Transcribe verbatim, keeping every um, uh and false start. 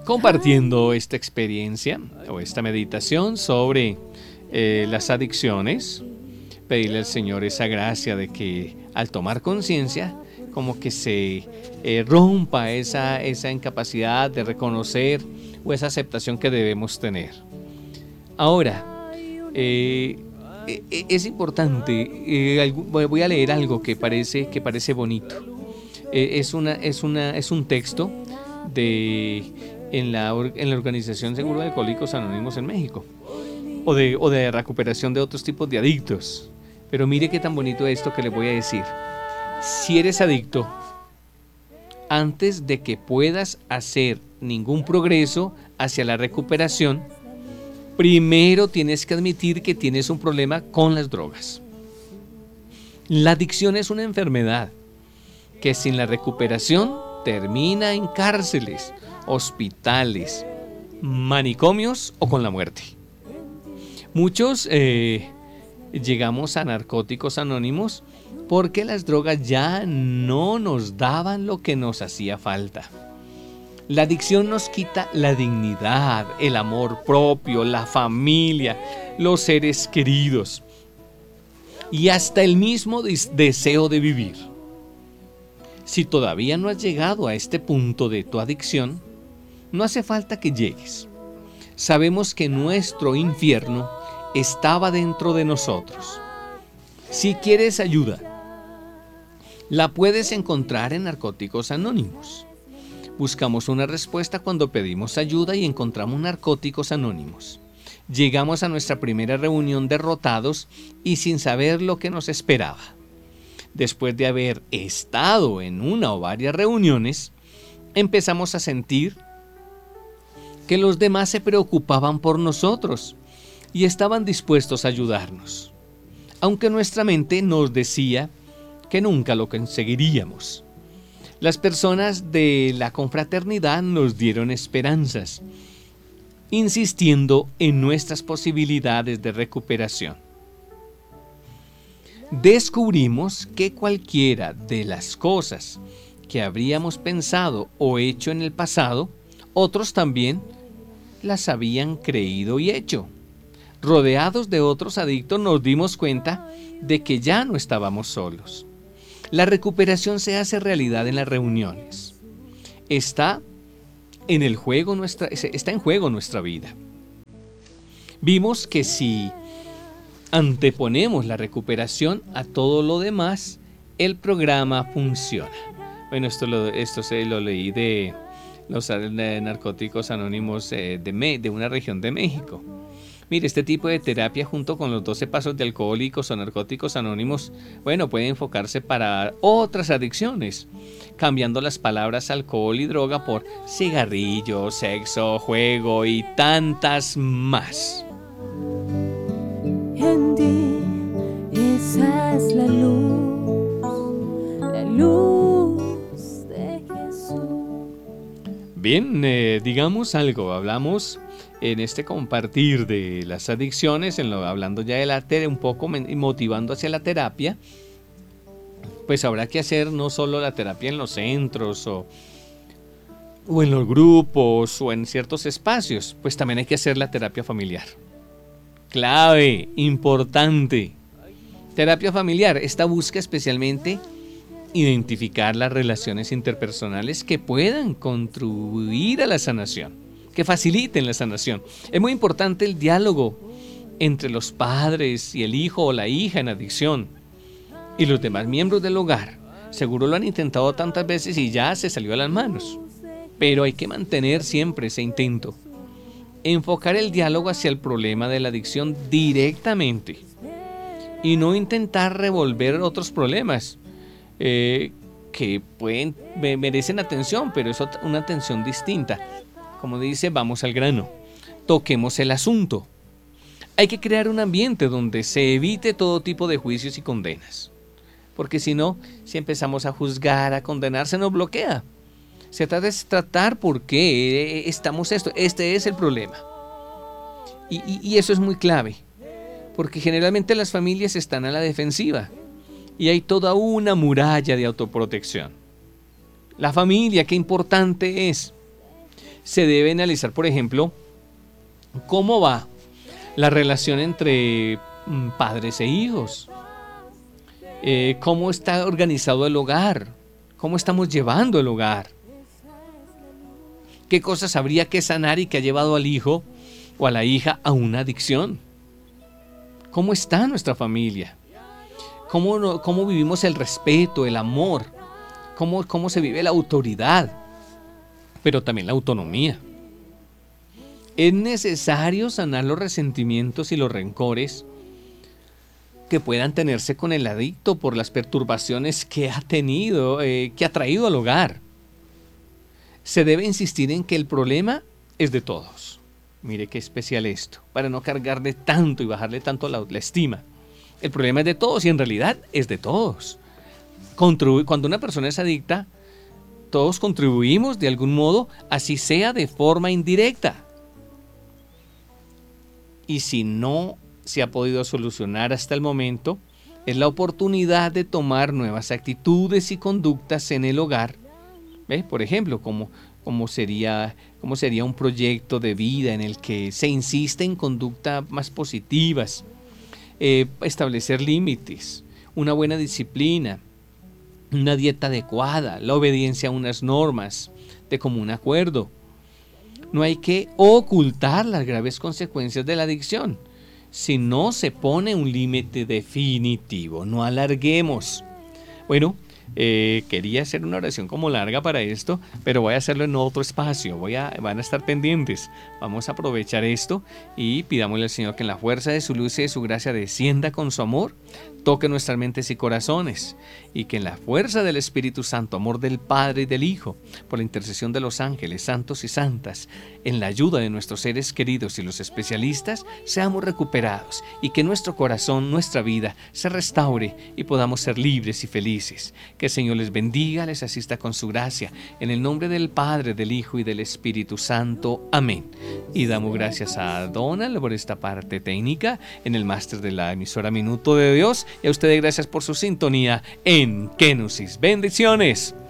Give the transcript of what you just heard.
compartiendo esta experiencia o esta meditación sobre eh, las adicciones. Pedirle al Señor esa gracia de que al tomar conciencia, como que se eh, rompa esa, esa incapacidad de reconocer o esa aceptación que debemos tener. Ahora, eh, es importante, eh, voy a leer algo que parece, que parece bonito. Eh, es, una, es, una, es un texto de, en, la, en la Organización Seguro de Alcohólicos Anónimos en México, o de, o de recuperación de otros tipos de adictos. Pero mire qué tan bonito es esto que le voy a decir. Si eres adicto, antes de que puedas hacer ningún progreso hacia la recuperación, primero tienes que admitir que tienes un problema con las drogas. La adicción es una enfermedad que sin la recuperación termina en cárceles, hospitales, manicomios o con la muerte. Muchos eh, llegamos a Narcóticos Anónimos porque las drogas ya no nos daban lo que nos hacía falta. La adicción nos quita la dignidad, el amor propio, la familia, los seres queridos y hasta el mismo des- deseo de vivir. Si todavía no has llegado a este punto de tu adicción, no hace falta que llegues. Sabemos que nuestro infierno estaba dentro de nosotros. Si quieres ayuda, la puedes encontrar en Narcóticos Anónimos. Buscamos una respuesta cuando pedimos ayuda y encontramos Narcóticos Anónimos. Llegamos a nuestra primera reunión derrotados y sin saber lo que nos esperaba. Después de haber estado en una o varias reuniones, empezamos a sentir que los demás se preocupaban por nosotros y estaban dispuestos a ayudarnos, aunque nuestra mente nos decía que nunca lo conseguiríamos. Las personas de la confraternidad nos dieron esperanzas, insistiendo en nuestras posibilidades de recuperación. Descubrimos que cualquiera de las cosas que habríamos pensado o hecho en el pasado, otros también las habían creído y hecho. Rodeados de otros adictos nos dimos cuenta de que ya no estábamos solos. La recuperación se hace realidad en las reuniones. Está en el juego nuestra, está en juego nuestra vida. Vimos que si anteponemos la recuperación a todo lo demás, el programa funciona. Bueno, esto lo, esto se lo leí de los de Narcóticos Anónimos de, de una región de México. Mire, este tipo de terapia junto con los doce pasos de Alcohólicos o Narcóticos Anónimos, bueno, puede enfocarse para otras adicciones, cambiando las palabras alcohol y droga por cigarrillo, sexo, juego y tantas más. En ti, esa es la luz, la luz de Jesús. Bien, eh, digamos algo, hablamos en este compartir de las adicciones, en lo, hablando ya de la terapia, un poco motivando hacia la terapia, pues habrá que hacer no solo la terapia en los centros o, o en los grupos o en ciertos espacios, pues también hay que hacer la terapia familiar. Clave, importante. Terapia familiar, esta busca especialmente identificar las relaciones interpersonales que puedan contribuir a la sanación, que faciliten la sanación. Es muy importante el diálogo entre los padres y el hijo o la hija en adicción y los demás miembros del hogar. Seguro lo han intentado tantas veces y ya se salió de las manos, pero hay que mantener siempre ese intento. Enfocar el diálogo hacia el problema de la adicción directamente y no intentar revolver otros problemas eh, que pueden, merecen atención, pero es una atención distinta. Como dice, vamos al grano, toquemos el asunto. Hay que crear un ambiente donde se evite todo tipo de juicios y condenas, porque si no, si empezamos a juzgar, a condenar, se nos bloquea. Se trata de tratar por qué estamos esto, este es el problema. Y, y, y eso es muy clave, porque generalmente las familias están a la defensiva y hay toda una muralla de autoprotección. La familia, qué importante es. Se debe analizar, por ejemplo, cómo va la relación entre mm, padres e hijos, eh, cómo está organizado el hogar, cómo estamos llevando el hogar, qué cosas habría que sanar y que ha llevado al hijo o a la hija a una adicción, cómo está nuestra familia, cómo, no- cómo vivimos el respeto, el amor, cómo, cómo se vive la autoridad, pero también la autonomía. Es necesario sanar los resentimientos y los rencores que puedan tenerse con el adicto por las perturbaciones que ha tenido, eh, que ha traído al hogar. Se debe insistir en que el problema es de todos. Mire qué especial esto, para no cargarle tanto y bajarle tanto la, la estima. El problema es de todos y en realidad es de todos. Contribu- Cuando una persona es adicta, todos contribuimos de algún modo, así sea de forma indirecta. Y si no se ha podido solucionar hasta el momento, es la oportunidad de tomar nuevas actitudes y conductas en el hogar. ¿Ve? Por ejemplo, como, como sería, como sería un proyecto de vida en el que se insiste en conductas más positivas, eh, establecer límites, una buena disciplina, una dieta adecuada, la obediencia a unas normas de común acuerdo. No hay que ocultar las graves consecuencias de la adicción. Si no se pone un límite definitivo, no alarguemos. Bueno, eh, quería hacer una oración como larga para esto, pero voy a hacerlo en otro espacio. Voy a, van a estar pendientes. Vamos a aprovechar esto y pidámosle al Señor que en la fuerza de su luz y de su gracia descienda con su amor, toque nuestras mentes y corazones, y que en la fuerza del Espíritu Santo, amor del Padre y del Hijo, por la intercesión de los ángeles, santos y santas, en la ayuda de nuestros seres queridos y los especialistas, seamos recuperados y que nuestro corazón, nuestra vida, se restaure y podamos ser libres y felices. Que el Señor les bendiga, les asista con su gracia, en el nombre del Padre, del Hijo y del Espíritu Santo. Amén. Y damos gracias a Donald por esta parte técnica en el máster de la emisora Minuto de Dios, y a ustedes gracias por su sintonía en Kenosis. Bendiciones.